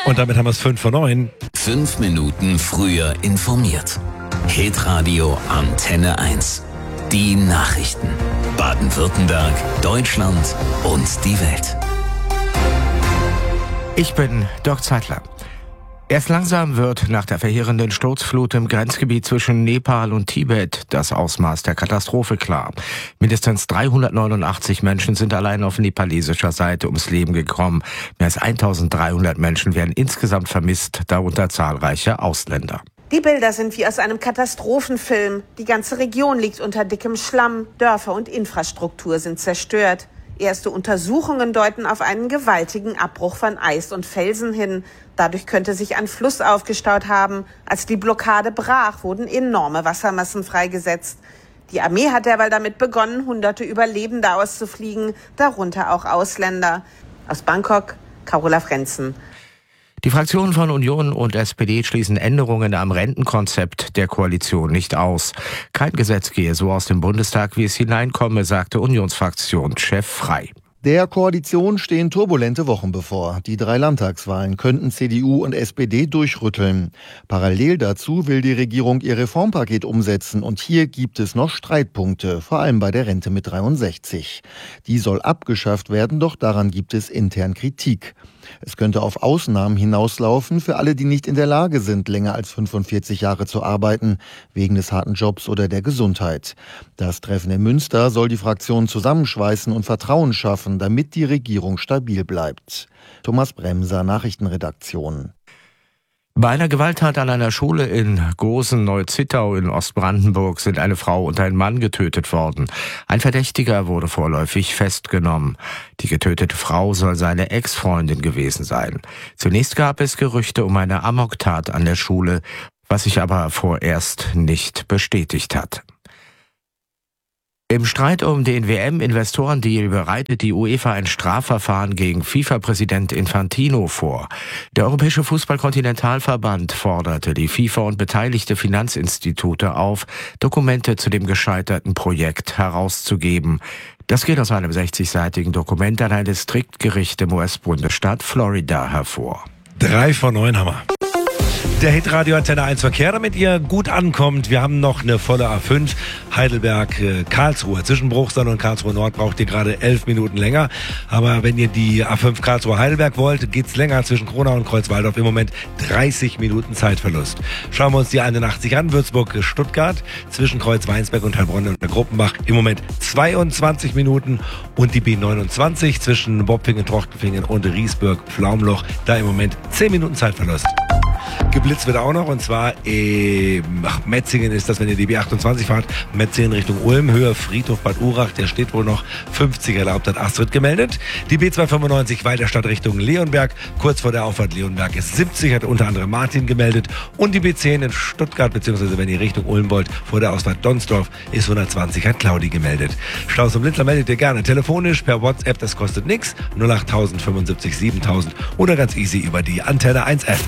Und damit haben wir es 5 vor 9. 5 Minuten früher informiert. Hitradio Antenne 1. Die Nachrichten. Baden-Württemberg, Deutschland und die Welt. Ich bin Dirk Zeitler. Erst langsam wird nach der verheerenden Sturzflut im Grenzgebiet zwischen Nepal und Tibet das Ausmaß der Katastrophe klar. Mindestens 389 Menschen sind allein auf nepalesischer Seite ums Leben gekommen. Mehr als 1300 Menschen werden insgesamt vermisst, darunter zahlreiche Ausländer. Die Bilder sind wie aus einem Katastrophenfilm. Die ganze Region liegt unter dickem Schlamm. Dörfer und Infrastruktur sind zerstört. Erste Untersuchungen deuten auf einen gewaltigen Abbruch von Eis und Felsen hin. Dadurch könnte sich ein Fluss aufgestaut haben. Als die Blockade brach, wurden enorme Wassermassen freigesetzt. Die Armee hat derweil damit begonnen, Hunderte Überlebende auszufliegen, darunter auch Ausländer. Aus Bangkok, Carola Frenzen. Die Fraktionen von Union und SPD schließen Änderungen am Rentenkonzept der Koalition nicht aus. Kein Gesetz gehe so aus dem Bundestag, wie es hineinkomme, sagte Unionsfraktionschef Frey. Der Koalition stehen turbulente Wochen bevor. Die 3 Landtagswahlen könnten CDU und SPD durchrütteln. Parallel dazu will die Regierung ihr Reformpaket umsetzen und hier gibt es noch Streitpunkte, vor allem bei der Rente mit 63. Die soll abgeschafft werden, doch daran gibt es intern Kritik. Es könnte auf Ausnahmen hinauslaufen für alle, die nicht in der Lage sind, länger als 45 Jahre zu arbeiten, wegen des harten Jobs oder der Gesundheit. Das Treffen in Münster soll die Fraktionen zusammenschweißen und Vertrauen schaffen, damit die Regierung stabil bleibt. Thomas Bremser, Nachrichtenredaktion. Bei einer Gewalttat an einer Schule in Gosen-Neu-Zittau in Ostbrandenburg sind eine Frau und ein Mann getötet worden. Ein Verdächtiger wurde vorläufig festgenommen. Die getötete Frau soll seine Ex-Freundin gewesen sein. Zunächst gab es Gerüchte um eine Amoktat an der Schule, was sich aber vorerst nicht bestätigt hat. Im Streit um den WM-Investorendeal bereitet die UEFA ein Strafverfahren gegen FIFA-Präsident Infantino vor. Der Europäische Fußball-Kontinentalverband forderte die FIFA und beteiligte Finanzinstitute auf, Dokumente zu dem gescheiterten Projekt herauszugeben. Das geht aus einem 60-seitigen Dokument an ein Distriktgericht im US-Bundesstaat Florida hervor. 3 vor 9 haben wir. Der Hitradio Antenne 1 Verkehr, damit ihr gut ankommt. Wir haben noch eine volle A5 Heidelberg-Karlsruhe. Zwischen Bruchsal und Karlsruhe Nord braucht ihr gerade 11 Minuten länger. Aber wenn ihr die A5 Karlsruhe-Heidelberg wollt, geht's länger zwischen Kronau und Kreuzwaldorf. Im Moment 30 Minuten Zeitverlust. Schauen wir uns die 81 an. Würzburg-Stuttgart zwischen Kreuzweinsberg und Heilbronn und Gruppenbach. Im Moment 22 Minuten. Und die B29 zwischen Bopfingen, Trockenfingen und Riesburg-Pflaumloch. Da im Moment 10 Minuten Zeitverlust. Geblitzt wird auch noch, und zwar Metzingen ist das, wenn ihr die B28 fahrt, Metzingen Richtung Ulm, Höhe Friedhof Bad Urach, der steht wohl noch 50 erlaubt, hat Astrid gemeldet. Die B295 Weiterstadt Richtung Leonberg, kurz vor der Auffahrt Leonberg ist 70, hat unter anderem Martin gemeldet. Und die B10 in Stuttgart, beziehungsweise wenn ihr Richtung Ulm wollt, vor der Ausfahrt Donsdorf ist 120, hat Claudi gemeldet. Staus und Blitzer meldet ihr gerne telefonisch, per WhatsApp, das kostet nichts, 08000 75 7000 oder ganz easy über die Antenne 1 App.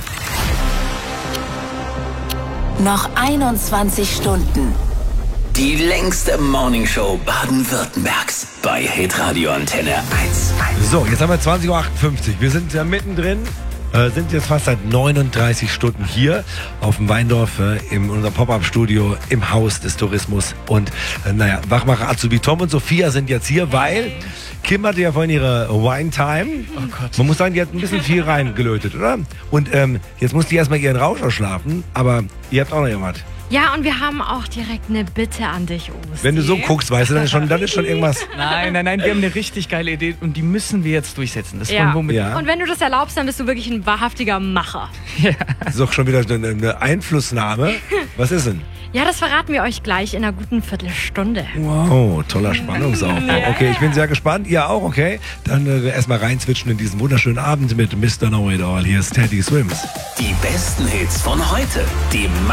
Noch 21 Stunden. Die längste Morningshow Baden-Württembergs bei Hitradio Antenne 1. So, jetzt haben wir 20.58 Uhr. Wir sind ja mittendrin. Sind jetzt fast seit 39 Stunden hier auf dem Weindorf in unserem Pop-Up-Studio im Haus des Tourismus. Und Wachmacher Azubi Tom und Sophia sind jetzt hier, weil Kim hatte ja vorhin ihre Wine-Time. Oh Gott. Man muss sagen, die hat ein bisschen viel reingelötet, oder? Und jetzt muss die erstmal ihren Rausch ausschlafen, aber ihr habt auch noch jemand. Ja, und wir haben auch direkt eine Bitte an dich, Osti. Wenn du so guckst, weißt du, dann ist schon irgendwas. Nein, wir haben eine richtig geile Idee und die müssen wir jetzt durchsetzen. Das Ja. wollen wir Ja. Und wenn du das erlaubst, dann bist du wirklich ein wahrhaftiger Macher. Das ist doch schon wieder eine Einflussnahme. Was ist denn? Ja, das verraten wir euch gleich in einer guten Viertelstunde. Wow, toller Spannungsaufbau. Okay, ich bin sehr gespannt. Ihr auch, okay? Dann erstmal reinzwitschen in diesen wunderschönen Abend mit Mr. Know It All. Hier ist Teddy Swims. Die besten Hits von heute. Die